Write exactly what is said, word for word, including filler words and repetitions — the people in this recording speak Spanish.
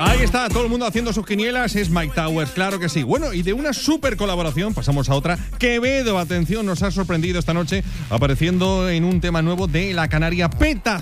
Ahí está, todo el mundo haciendo sus quinielas, es Mike Towers, claro que sí. Bueno, y de una super colaboración pasamos a otra. Quevedo, atención, nos ha sorprendido esta noche apareciendo en un tema nuevo de la canaria Peta